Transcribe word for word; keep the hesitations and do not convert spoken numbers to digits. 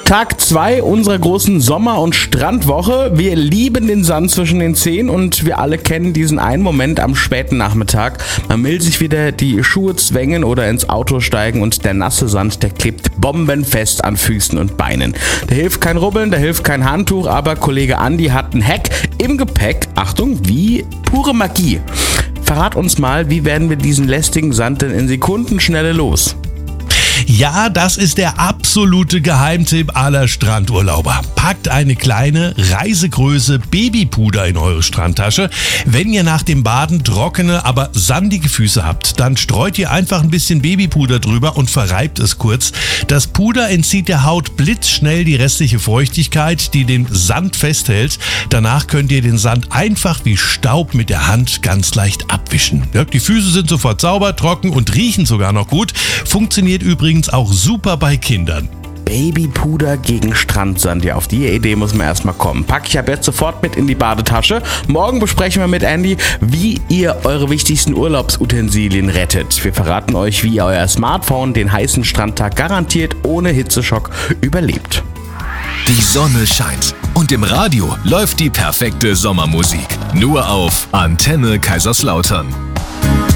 Tag zwei unserer großen Sommer- und Strandwoche. Wir lieben den Sand zwischen den Zehen und wir alle kennen diesen einen Moment am späten Nachmittag. Man will sich wieder die Schuhe zwängen oder ins Auto steigen und der nasse Sand, der klebt bombenfest an Füßen und Beinen. Da hilft kein Rubbeln, da hilft kein Handtuch, aber Kollege Andi hat einen Hack im Gepäck. Achtung, wie pure Magie. Verrat uns mal, wie werden wir diesen lästigen Sand denn in Sekundenschnelle los? Ja, das ist der absolute Geheimtipp aller Strandurlauber. Packt eine kleine, Reisegröße Babypuder in eure Strandtasche. Wenn ihr nach dem Baden trockene, aber sandige Füße habt, dann streut ihr einfach ein bisschen Babypuder drüber und verreibt es kurz. Das Puder entzieht der Haut blitzschnell die restliche Feuchtigkeit, die den Sand festhält. Danach könnt ihr den Sand einfach wie Staub mit der Hand ganz leicht abwischen. Ja, die Füße sind sofort sauber, trocken und riechen sogar noch gut. Funktioniert übrigens auch super bei Kindern. Babypuder gegen Strandsand. Ja, auf die Idee muss man erstmal kommen. Pack ich ab jetzt sofort mit in die Badetasche. Morgen besprechen wir mit Andy, wie ihr eure wichtigsten Urlaubsutensilien rettet. Wir verraten euch, wie ihr euer Smartphone den heißen Strandtag garantiert ohne Hitzeschock überlebt. Die Sonne scheint und im Radio läuft die perfekte Sommermusik. Nur auf Antenne Kaiserslautern.